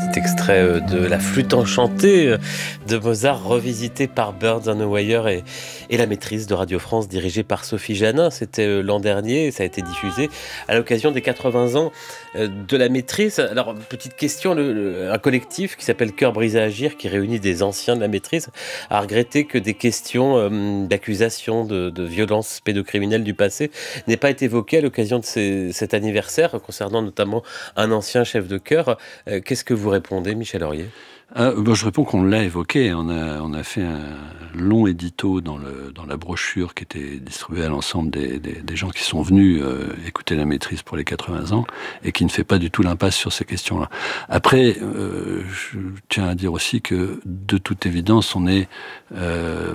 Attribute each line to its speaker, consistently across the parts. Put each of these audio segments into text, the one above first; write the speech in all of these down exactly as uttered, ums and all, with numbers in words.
Speaker 1: Petit extrait de La Flûte enchantée de Mozart, revisité par Birds on a Wire et, et La Maîtrise de Radio France, dirigée par Sophie Janin. C'était l'an dernier et ça a été diffusé à l'occasion des quatre-vingts ans de La Maîtrise. Alors, petite question, le, le, un collectif qui s'appelle Cœur brisé à agir, qui réunit des anciens de La Maîtrise, a regretté que des questions euh, d'accusation de, de violences pédocriminelles du passé n'aient pas été évoquées à l'occasion de ces, cet anniversaire, concernant notamment un ancien chef de chœur. Euh, qu'est-ce que vous répondez, Michel Aurier ?
Speaker 2: Euh, bon, je réponds qu'on l'a évoqué. On a, on a fait un long édito dans, le, dans la brochure qui était distribuée à l'ensemble des, des, des gens qui sont venus euh, écouter La Maîtrise pour les quatre-vingts ans et qui ne fait pas du tout l'impasse sur ces questions-là. Après, euh, je tiens à dire aussi que, de toute évidence, on est, euh,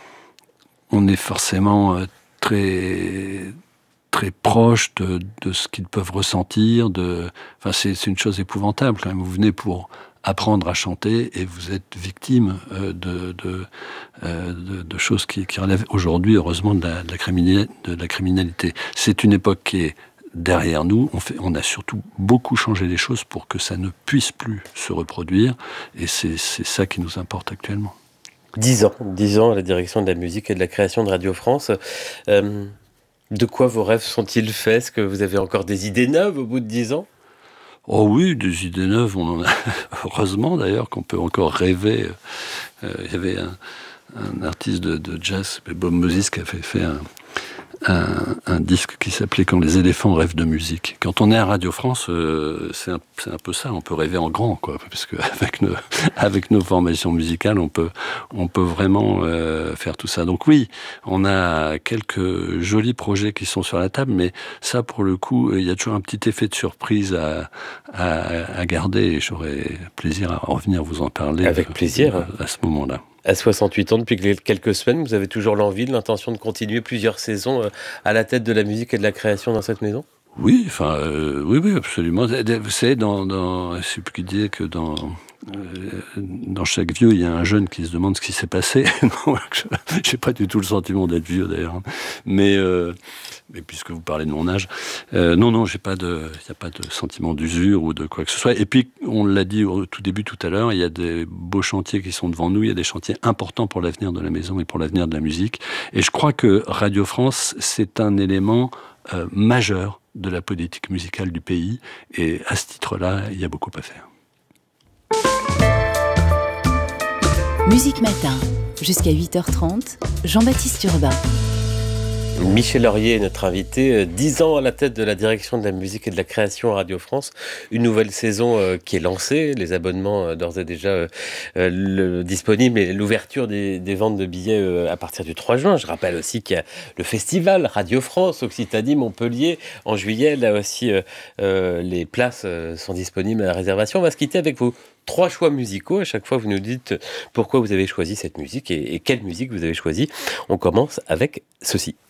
Speaker 2: on est forcément euh, très... très proche de, de ce qu'ils peuvent ressentir. De... Enfin, c'est, c'est une chose épouvantable quand même. Vous venez pour apprendre à chanter et vous êtes victime euh, de, de, euh, de, de choses qui, qui relèvent aujourd'hui, heureusement, de la, de, la criminalité, de la criminalité. C'est une époque qui est derrière nous. On, fait, on a surtout beaucoup changé les choses pour que ça ne puisse plus se reproduire et c'est, c'est ça qui nous importe actuellement.
Speaker 1: Dix ans, dix ans à la direction de la musique et de la création de Radio France. Euh... De quoi vos rêves sont-ils faits ? Est-ce que vous avez encore des idées neuves au bout de dix ans ?
Speaker 2: Oh oui, des idées neuves, on en a. Heureusement d'ailleurs qu'on peut encore rêver. Euh, il y avait un, un artiste de, de jazz, Bob Moses, qui avait fait un, un, un disque qui s'appelait « Quand les éléphants rêvent de musique ». Quand on est à Radio France, euh, c'est, un, c'est un peu ça, on peut rêver en grand, quoi, parce qu'avec nos, avec nos formations musicales, on peut, on peut vraiment euh, faire tout ça. Donc oui, on a quelques jolis projets qui sont sur la table, mais ça, pour le coup, il y a toujours un petit effet de surprise à, à, à garder, et j'aurais plaisir à revenir vous en parler.
Speaker 1: Avec plaisir.
Speaker 2: Euh, à ce moment-là.
Speaker 1: À soixante-huit ans, depuis quelques semaines, vous avez toujours l'envie, l'intention de continuer plusieurs saisons à la tête de la musique et de la création dans cette maison ?
Speaker 2: Oui, enfin, euh, oui, oui, absolument. Vous savez, dans, dans, je sais plus qui dit que dans, euh, dans chaque vieux, il y a un jeune qui se demande ce qui s'est passé. Je n'ai pas du tout le sentiment d'être vieux, d'ailleurs. Mais, euh, mais puisque vous parlez de mon âge, euh, non, non, j'ai pas de, il n'y a pas de sentiment d'usure ou de quoi que ce soit. Et puis, on l'a dit au tout début, tout à l'heure, il y a des beaux chantiers qui sont devant nous. Il y a des chantiers importants pour l'avenir de la maison et pour l'avenir de la musique. Et je crois que Radio France, c'est un élément euh, majeur de la politique musicale du pays, et à ce titre-là, il y a beaucoup à faire.
Speaker 3: Musique Matin, jusqu'à huit heures trente, Jean-Baptiste Urbain.
Speaker 1: Michel Aurier est notre invité, dix ans à la tête de la direction de la musique et de la création à Radio France. Une nouvelle saison euh, qui est lancée, les abonnements euh, d'ores et déjà euh, le, disponibles et l'ouverture des, des ventes de billets euh, à partir du trois juin. Je rappelle aussi qu'il y a le festival Radio France, Occitanie, Montpellier. En juillet, là aussi, euh, euh, les places euh, sont disponibles à la réservation. On va se quitter avec vos trois choix musicaux. À chaque fois, vous nous dites pourquoi vous avez choisi cette musique et, et quelle musique vous avez choisi. On commence avec ceci.